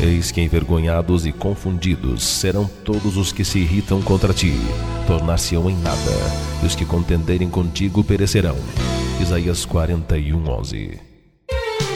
Eis que envergonhados e confundidos serão todos os que se irritam contra ti, tornar-se-ão em nada, e os que contenderem contigo perecerão. Isaías 41:11.